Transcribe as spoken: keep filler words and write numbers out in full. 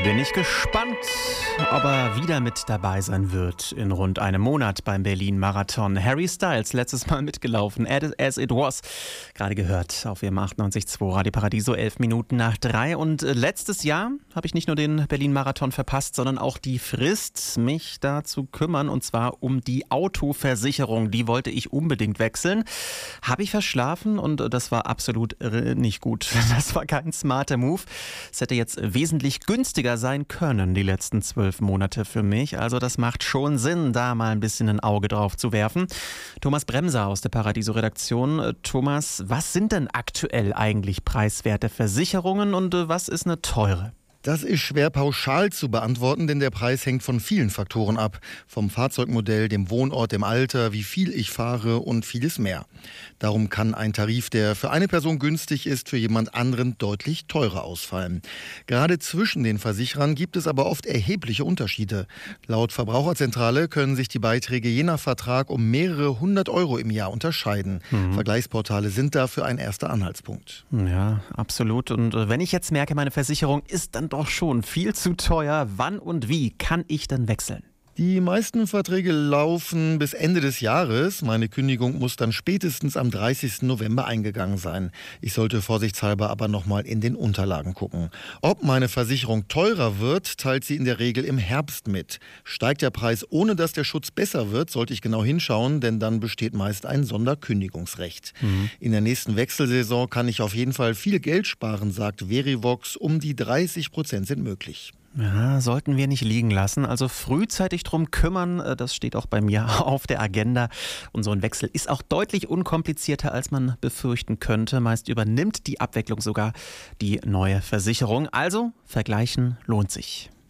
Bin ich gespannt, ob er wieder mit dabei sein wird in rund einem Monat beim Berlin-Marathon. Harry Styles, letztes Mal mitgelaufen, As It Was, gerade gehört auf ihrem achtundneunzig Komma zwei Radio Paradiso, elf Minuten nach drei. Und letztes Jahr habe ich nicht nur den Berlin-Marathon verpasst, sondern auch die Frist, mich da zu kümmern, und zwar um die Autoversicherung. Die wollte ich unbedingt wechseln. Habe ich verschlafen und das war absolut nicht gut. Das war kein smarter Move. Es hätte jetzt wesentlich günstiger sein können, die letzten zwölf Monate für mich. Also das macht schon Sinn, da mal ein bisschen ein Auge drauf zu werfen. Thomas Bremser aus der Paradiso-Redaktion. Thomas, was sind denn aktuell eigentlich preiswerte Versicherungen und was ist eine teure? Das ist schwer pauschal zu beantworten, denn der Preis hängt von vielen Faktoren ab. Vom Fahrzeugmodell, dem Wohnort, dem Alter, wie viel ich fahre und vieles mehr. Darum kann ein Tarif, der für eine Person günstig ist, für jemand anderen deutlich teurer ausfallen. Gerade zwischen den Versicherern gibt es aber oft erhebliche Unterschiede. Laut Verbraucherzentrale können sich die Beiträge je nach Vertrag um mehrere hundert Euro im Jahr unterscheiden. Mhm. Vergleichsportale sind dafür ein erster Anhaltspunkt. Ja, absolut. Und wenn ich jetzt merke, meine Versicherung ist dann doch schon viel zu teuer. Wann und wie kann ich denn wechseln? Die meisten Verträge laufen bis Ende des Jahres. Meine Kündigung muss dann spätestens am dreißigsten November eingegangen sein. Ich sollte vorsichtshalber aber nochmal in den Unterlagen gucken. Ob meine Versicherung teurer wird, teilt sie in der Regel im Herbst mit. Steigt der Preis, ohne dass der Schutz besser wird, sollte ich genau hinschauen, denn dann besteht meist ein Sonderkündigungsrecht. Mhm. In der nächsten Wechselsaison kann ich auf jeden Fall viel Geld sparen, sagt Verivox. Um die dreißig Prozent sind möglich. Ja, sollten wir nicht liegen lassen. Also frühzeitig drum kümmern, das steht auch bei mir auf der Agenda. Und so ein Wechsel ist auch deutlich unkomplizierter, als man befürchten könnte. Meist übernimmt die Abwicklung sogar die neue Versicherung. Also vergleichen lohnt sich.